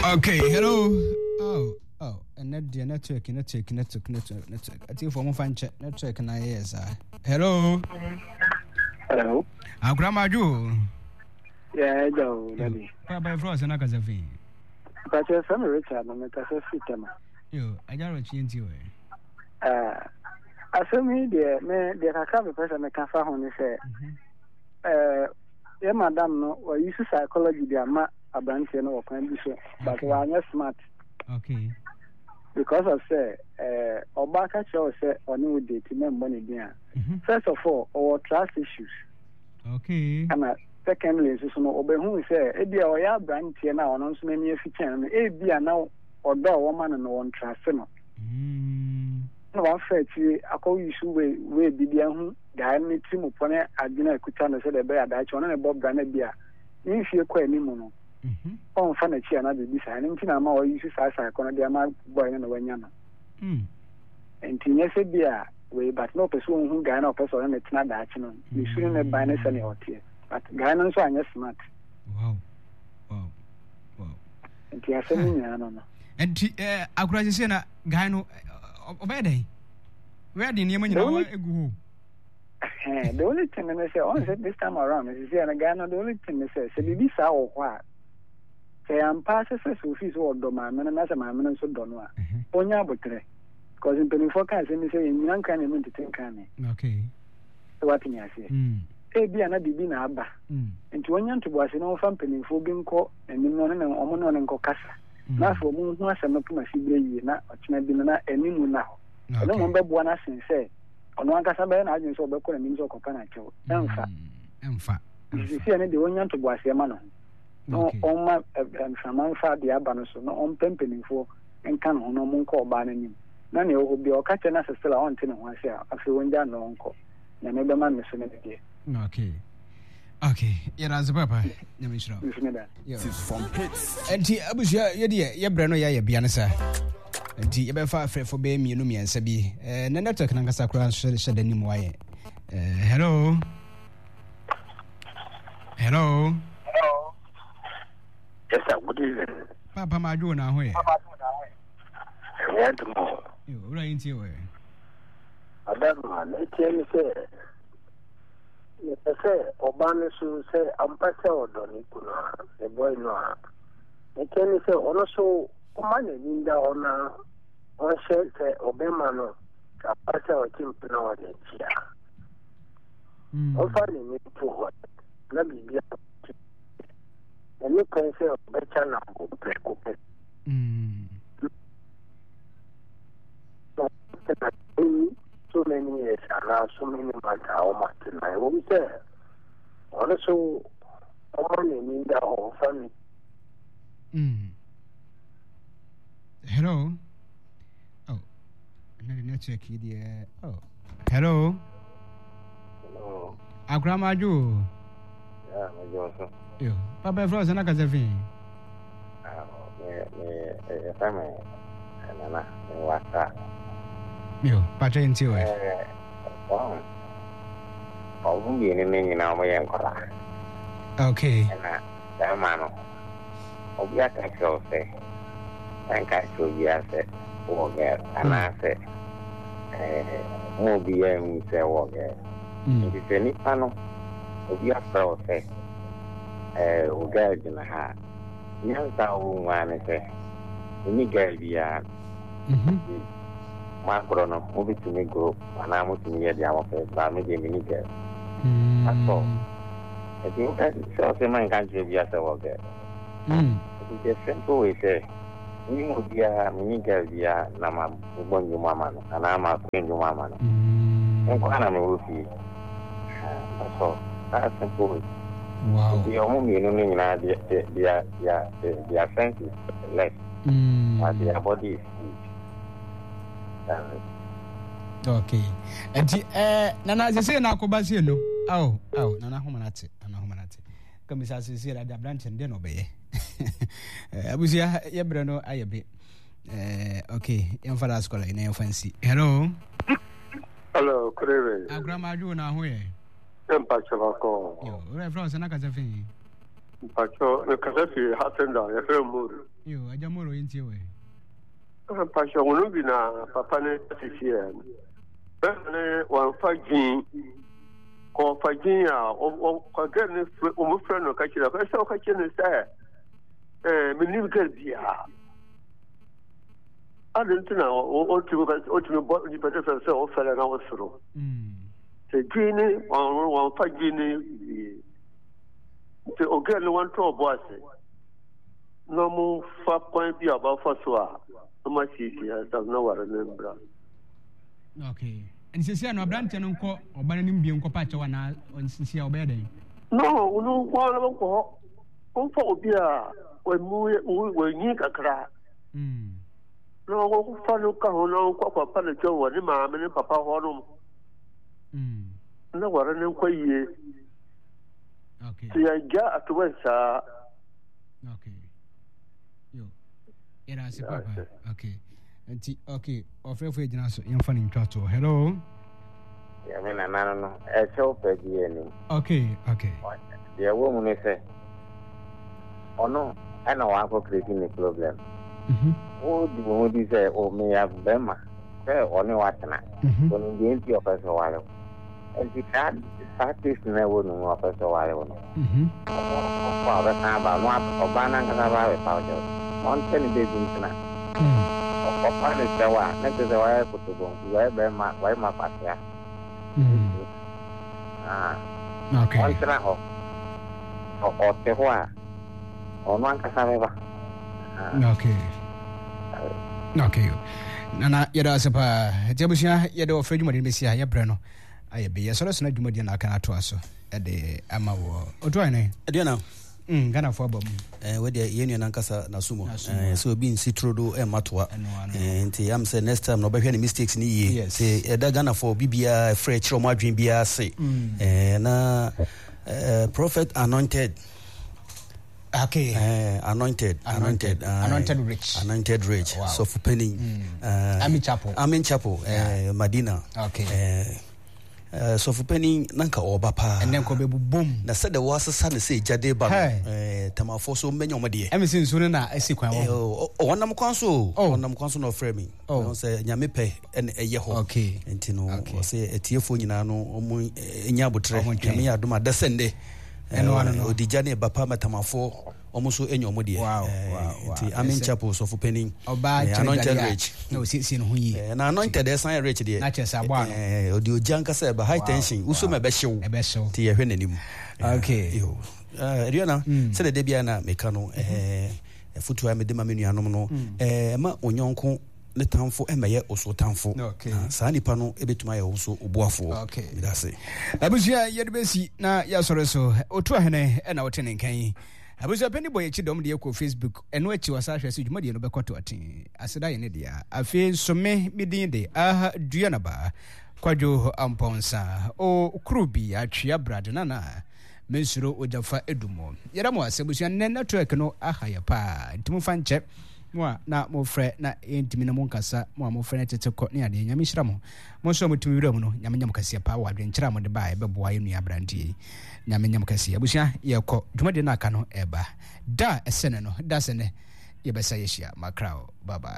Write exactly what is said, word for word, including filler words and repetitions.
Okay, hello. Oh, oh, and net the network, network, network, network, network. I think for more fun chat network and I yes. Hello. Hello. Ah, Grandma Joe. Yeah, Joe, daddy. Papa Frost and Akazafi. But your son Richard, I'm a Casafitama. You, I got a change you. Uh, I saw me there, man, there are a couple of person I can find on the say. Uh, yeah, madam, no, or use psychology, the ama a branch or condition, but we are not smart. Okay. Because of say, uh, Obaka show say, or new date, remember money there. First of all, our trust issues. Okay. And secondly, so no, Obe who say, a dear or ya branch here now, on so many if you can, a dear now, or door woman and no one trust. No, one fair to I call you so way, way, be the young guy, me team upon it. I didn't could tell us that the bear that you want to Bob Granite beer. If you quite any mono. On furniture and other design, and Tina or use as I can be a man boy in the Wanyama. And Tina said, beer, way, but no person who got no person and it's not that, you know, you shouldn't have been any out here. But Guyana so I'm smart. Wow, wow, wow. And Tia said, I don't know. And I could say, Guyano, obey. Where did you mean you go? The only thing I say, oh, this time around, is here and Guyana, the only thing they say, so this our what. Say I'm passing for fees or domain, and as a man, so don't know. Onya Butre. Because in Penny Focus, and say, in young kind of to think, okay. So what can I say? A be another be Abba. And to one young to was an old company for being caught and in one and Omonon and Cocassa. Now for moon was a look my sibling, not a dinner and new now. I don't remember one as and say, on one Cassaban, I just saw Boko and Minzo Copanacho. Emfa. Emfa. You see, any the one young to was a man. No, on my and Samanfa the Abanos, no on pimping for and can on no moon call banning. None will be or catching us still on ten one share after one down no uncle. And never man miss it. Okay. Okay. Yeah, as a papa. Let me show you. From hits. And T. Abuja, yeah, dear, yeah, Brano, yeah, Bianasa. And T. Ebefa for baby, you know me and Sabi. And then I took an Angasakra, said anymore. Hello. Hello. Yes, sir. Good evening. Papa, my doing now. Where? Where tomorrow? You right into your way. I don't know. Let's say, let's say, Obama should say, I'm passing or don't the boy no. Let's say, also, Omani in the honor, one said, Obama no, a passer or timpanor the chair. I'm finding it to what? Let me be. And you can say, better now, go break open. So many years and now so many months how much in my home there. Also, only in the whole family. Hello. Oh, another network here. Oh, hello. Hello. Our grandma do. Yeah, my Joseph. You, Papa Frost and Akazafi. Ah, me, me, family, and Anna, what's that? You, Patrick into it. Oh, oh, be in the now, my uncle. Okay. And that man, oh, yes, I shall say. Thank I should be as it, or get, and I said, more be a say, or get. It is any panel, of your fellow say. Eh, o girl in the heart. Young town one say, any girl be a macron movie to me group, and I'm to me at the hour face, but maybe a mini girl. That's all. I think that shows a man can't be as a worker. It is simple way say, you would be a mini girl, be a Nama, one you mamma, and I'm a friend you mamma. And one I'm a roofie. That's all. That's simple. Wow. The only you know, their their their their sense is less, but their body is huge. Okay. And uh, Nana, they say na kubasi no. Oh, oh, Nana Homanati, Nana Homanati. Come as I say that the branch and then obey. Abusia, Yabrano, I a bit. Okay, young father scholar in your fancy. Hello. Hello, good evening. Our grandma, you know where? Temperature call. Yo, where from Sanakazafi? Pacho, the Kasafi happened on a film. You, I don't know in your way. Pacho, one be na Papa Nessia. One fagin, or faginia, or again, almost friend of Kachina. I saw Kachin is there. Eh, Minical Dia. I didn't know, or to bought the better self, fell an hour through. The genie, one fagini. The Ogan one to a boss. No more five point be about Fasua. No much easier, does no one remember. Okay. And since you are no branch and uncle or banning being copacha one on sincere obeying. No, no, one of them. Oh, for beer, when we were near a crack. No, follow Kaholo, Papa Panacho, or the mamma and Papa Honum. No one in quay. Okay. See, I got to West. Okay. Yo. It has a papa. Okay. Okay. Offer for you so in funny to hello. Yeah, I mean, I don't know. I show Peggy. Okay. Okay. The woman is say, oh no, I know I'm creating a problem. Oh, the woman say, oh, me have Bema. Say, only what na. When the empty of us a while. And the card. Practice never know of us a while. Hm. Father, I'm a banana and a rabbit powder. One penny baby in tonight. Hm. Or punish the one, next to the wire put to go to where my wife, my pastor. Hm. Ah, okay. One tonight or Tehua or one Cassava. Okay. Okay. Nana, Yadasapa, Jabusia, Yado, Freddy, Messia, Yabrano. I be a sort of snake median I cannot also at the Amawo. Or do I know? I don't know. Um, Ghana for Bob. With the Union and Casa Nasumo. So being Citrodo and Matua. And I'm saying next time, no better any mistakes in the year. Yes, a Ghana for B B I, French or Madrid B R C. And uh, Prophet Anointed. Okay, uh, anointed, anointed, uh, anointed rich, anointed rich. Wow. So for penny, mm. uh, I'm in chapel, I'm in chapel, yeah. uh, Medina. Okay. Uh, uh, so for penny, nanka obapa, and then come boom. Na said the was a son say jade ba, eh, tamafo so many omadi. I'm saying soon na I see kwa. Oh, one nam council, oh, one nam council no framing. Oh, say nyamepe and a yeho. Okay, and you know, say a tearful you know, omu nyabutre, nyamia duma descende. And one of the Johnny Bapama Tamafo almost in your modi. Wow, wow. I'm in chapel so for penning. Oh, by anointed rich. No, sits in who and anointed as I rich there. Not just a one. Or do Janka said, but high tension. Also, my best show, a best show. Tia Henim. Okay. You, uh, Riana said the Debiana Mecano, a foot to a medimamiano, a ma onyonko. The town for Emma also town for okay. Sani Pano, a bit my also Boafo. Okay, that's it. Abusia, yet Bessie, na Yasoreso, Otuahene, and our tenant Kay. I was a penny boy, Chidom, the Eco Facebook, and what you was actually Modi and Obecoto. I said, I in India. I feel so me midday, ah, Dianaba, Quadro Amponsa, O Krubi, Achia Bradana, Mensuro Ujafa Edumo. Yadamo, Sabusian, Nena Trekano, Ahaya Pa, Timofan Chep. Moi na mo frɛ na entimi na mo nkasa mo mo frɛ na tete kɔ ne ade nyame hyira mo mo so mo tumi wura mu no nyame nyam kase pa wa adwen kyerɛ mo de ba e bɛboa ye nua brantie nyame nyam kase abusua ye kɔ dwumade na aka no eba da esene no da sene ye bɛsa ye hyia makrao baba.